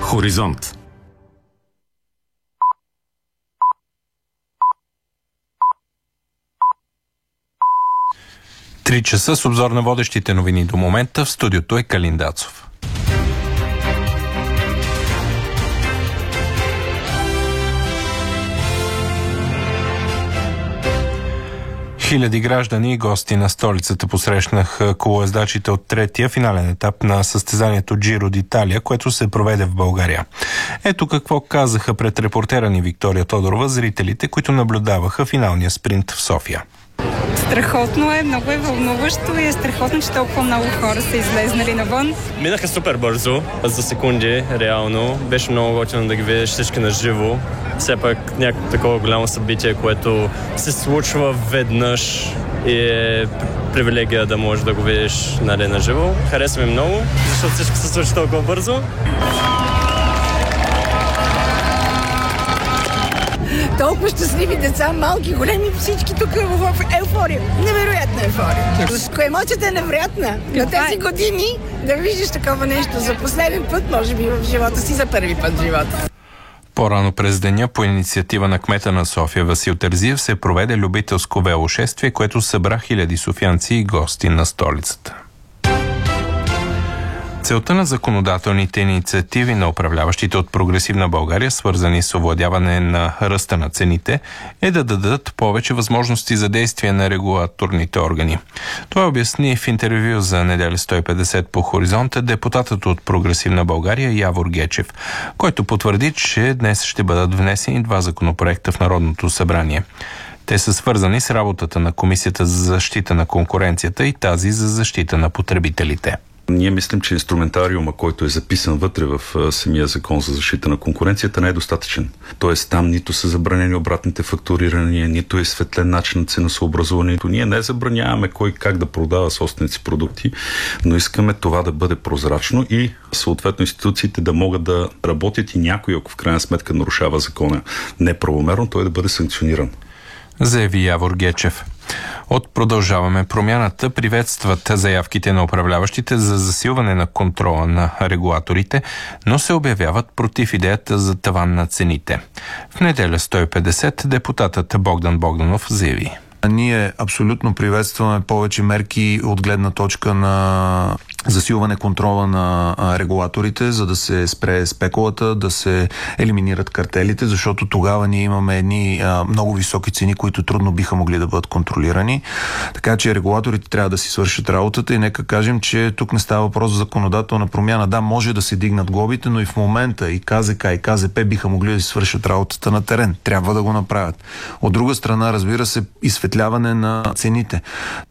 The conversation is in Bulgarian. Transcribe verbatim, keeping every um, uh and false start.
Хоризонт. Три часа с обзор на водещите новини до момента. В студиото е Калин Дацов. Хиляди граждани и гости на столицата посрещнаха колоездачите от третия финален етап на състезанието Giro d'Italia, което се проведе в България. Ето какво казаха пред репортера ни Виктория Тодорова зрителите, които наблюдаваха финалния спринт в София. Страхотно е, много е вълнуващо и е страхотно, че толкова много хора са излезнали навън. Минаха супер бързо, за секунди, реално. Беше много готино да ги видиш всички на живо. Все пак някакво такова голямо събитие, което се случва веднъж и е привилегия да можеш да го видиш, нали, на живо. Хареса ми много, защото всичко се случва толкова бързо. Толкова щастливи деца, малки, големи, всички тук в еуфория. Невероятна еуфория. Емоцията е невероятна. На тези години да видиш такова нещо за последен път, може би в живота си, за първи път в живота. По-рано през деня по инициатива на кмета на София Васил Терзиев се проведе любителско велошествие, което събра хиляди софиянци и гости на столицата. Целта на законодателните инициативи на управляващите от Прогресивна България, свързани с овладяване на ръста на цените, е да дадат повече възможности за действие на регулаторните органи. Това обясни в интервю за неделя сто и петдесет по Хоризонта депутатът от Прогресивна България Явор Гечев, който потвърди, че днес ще бъдат внесени два законопроекта в Народното събрание. Те са свързани с работата на Комисията за защита на конкуренцията и тази за защита на потребителите. Ние мислим, че инструментариума, който е записан вътре в самия закон за защита на конкуренцията, не е достатъчен. Тоест там нито са забранени обратните фактурирания, нито е светлен начин на ценосъобразуването. Ние не забраняваме кой как да продава собствените си продукти, но искаме това да бъде прозрачно и съответно институциите да могат да работят и някой, ако в крайна сметка нарушава закона неправомерно, той да бъде санкциониран. Заяви Явор Гечев. От Продължаваме промяната приветстват заявките на управляващите за засилване на контрола на регулаторите, но се обявяват против идеята за таван на цените. В неделя сто и петдесет депутатът Богдан Богданов заяви: Ние абсолютно приветстваме повече мерки от гледна точка на засилване контрола на регулаторите, за да се спре спекулата, да се елиминират картелите, защото тогава ние имаме едни а, много високи цени, които трудно биха могли да бъдат контролирани. Така че регулаторите трябва да си свършат работата и нека кажем, че тук не става въпрос за законодателна промяна. Да, може да се дигнат глобите, но и в момента и КЗК, и КЗП биха могли да си свършат работата на терен. Трябва да го направят. От друга страна, разбира се, изсветляване на цените.